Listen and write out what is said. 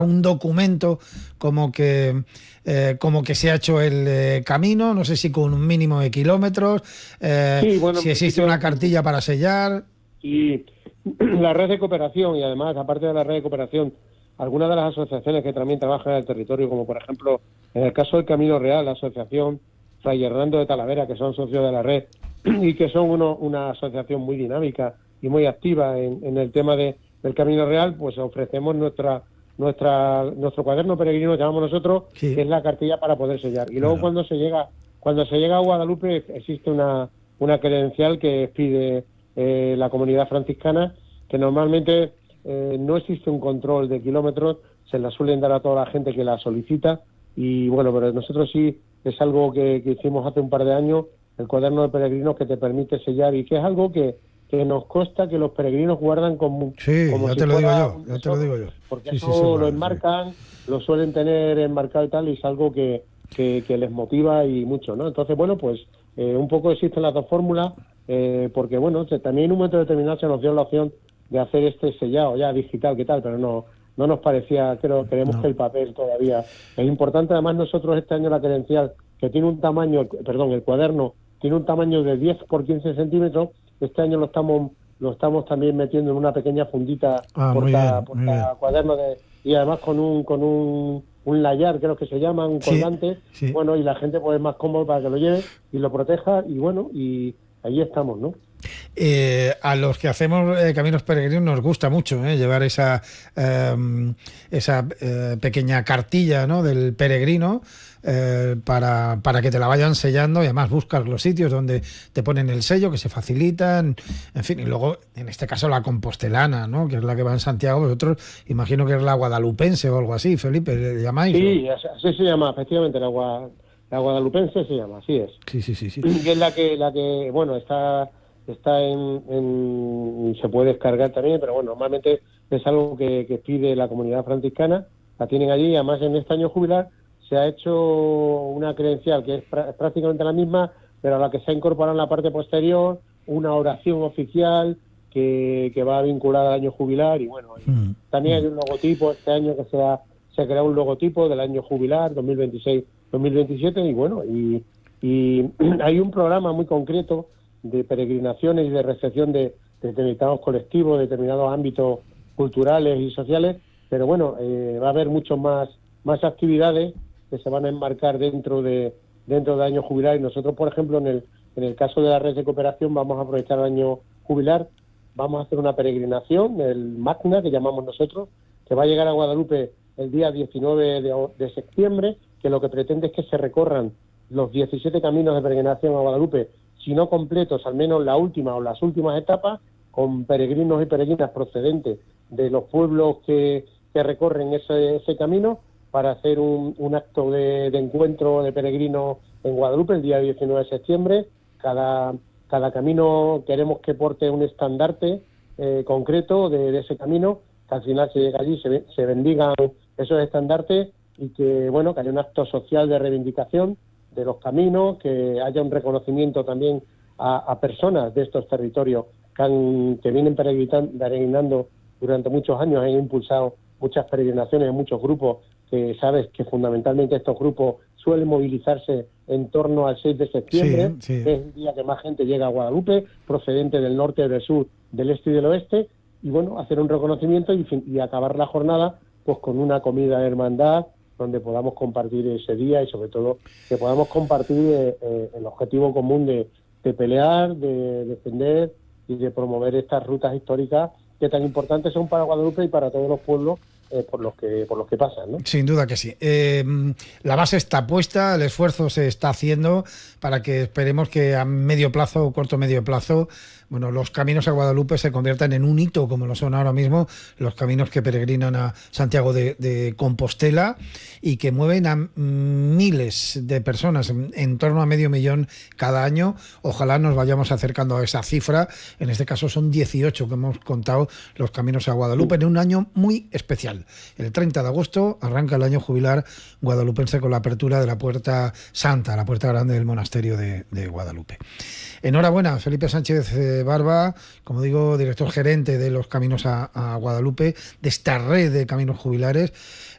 un documento como que se ha hecho el camino, no sé si con un mínimo de kilómetros, Sí, bueno, en si existe una principio, cartilla para sellar. y la red de cooperación, y además, aparte de la red de cooperación, algunas de las asociaciones que también trabajan en el territorio, como por ejemplo, en el caso del Camino Real, la asociación Fray Hernando de Talavera, que son socios de la red, y que son una asociación muy dinámica y muy activa en el tema del Camino Real, pues ofrecemos nuestro cuaderno peregrino, llamamos nosotros, que Sí, es la cartilla para poder sellar. Y luego claro. cuando se llega a Guadalupe existe una credencial que pide la comunidad franciscana, que normalmente no existe un control de kilómetros, se la suelen dar a toda la gente que la solicita, y bueno, pero nosotros sí es algo que hicimos hace un par de años, el cuaderno de peregrinos, que te permite sellar, y que es algo que nos consta que los peregrinos guardan Sí, como ya si te lo digo fuera yo, un ya te lo tesoro, digo yo. porque Sí, sí, sí, eso lo bueno, sí. enmarcan, lo suelen tener enmarcado y tal, y es algo que les motiva y mucho, ¿no? Entonces, bueno, pues un poco existen las dos fórmulas, porque, bueno, también en un momento determinado se nos dio la opción de hacer este sellado ya digital, ¿qué tal? Pero no nos parecía, creemos que No. el papel todavía es importante. Además, nosotros este año la credencial, que tiene un tamaño, perdón, el cuaderno tiene un tamaño de 10 por 15 centímetros, este año lo estamos también metiendo en una pequeña fundita Ah, muy porta, bien, muy bien. porta cuaderno, y además con un layar, creo que se llama, un Sí, colgante, sí. bueno, y la gente pues es más cómodo para que lo lleve y lo proteja, y bueno, y ahí estamos, ¿no? A los que hacemos caminos peregrinos nos gusta mucho llevar esa pequeña cartilla, ¿no?, del peregrino, para que te la vayan sellando, y además buscas los sitios donde te ponen el sello, que se facilitan, en fin, y luego en este caso la compostelana, ¿no?, que es la que va en Santiago. Vosotros imagino que es la guadalupense o algo así, Felipe, ¿le llamáis? ¿O? Sí, así se llama, efectivamente, la guadalupense se llama, así es. Sí, sí, sí, sí. Y es la que bueno, está se puede descargar también, pero bueno, normalmente es algo que pide la comunidad franciscana, la tienen allí, y además en este año jubilar se ha hecho una credencial que es prácticamente la misma, pero a la que se ha incorporado en la parte posterior una oración oficial que va vinculada al año jubilar, y bueno, y Mm, también mm. hay un logotipo este año se ha creado un logotipo del año jubilar 2026-2027, y bueno, y hay un programa muy concreto de peregrinaciones y de recepción de determinados colectivos, de determinados ámbitos culturales y sociales, pero bueno, va a haber muchos más actividades que se van a enmarcar dentro del año jubilar, y nosotros, por ejemplo, en el caso de la red de cooperación, vamos a aprovechar el año jubilar, vamos a hacer una peregrinación, el Magna, que llamamos nosotros, que va a llegar a Guadalupe el día 19 de septiembre, que lo que pretende es que se recorran los 17 caminos de peregrinación a Guadalupe, si no completos, al menos la última o las últimas etapas, con peregrinos y peregrinas procedentes de los pueblos que recorren ese camino, para hacer un acto de encuentro de peregrinos en Guadalupe el día 19 de septiembre. Cada camino queremos que porte un estandarte concreto de ese camino, que al final se llega allí, se bendigan esos estandartes, y que, bueno, que haya un acto social de reivindicación de los caminos, que haya un reconocimiento también a personas de estos territorios que vienen peregrinando durante muchos años, han impulsado muchas peregrinaciones, muchos grupos, que sabes que fundamentalmente estos grupos suelen movilizarse en torno al 6 de Sí, septiembre, sí. que es el día que más gente llega a Guadalupe, procedente del norte, del sur, del este y del oeste, y bueno, hacer un reconocimiento y acabar la jornada pues con una comida de hermandad, donde podamos compartir ese día, y sobre todo que podamos compartir el objetivo común de pelear, de defender y de promover estas rutas históricas que tan importantes son para Guadalupe y para todos los pueblos por los que pasan, ¿no? Sin duda que sí. La base está puesta, el esfuerzo se está haciendo para que esperemos que a medio plazo o corto medio plazo, bueno, los caminos a Guadalupe se conviertan en un hito, como lo son ahora mismo los caminos que peregrinan a Santiago de Compostela, y que mueven a miles de personas, en torno a 500.000 cada año. Ojalá nos vayamos acercando a esa cifra. En este caso son 18 que hemos contado los caminos a Guadalupe, en un año muy especial. El 30 de agosto arranca el año jubilar guadalupense con la apertura de la Puerta Santa, la puerta grande del monasterio de Guadalupe. Enhorabuena, Felipe Sánchez Barba, como digo, director gerente de los caminos a Guadalupe, de esta red de caminos jubilares.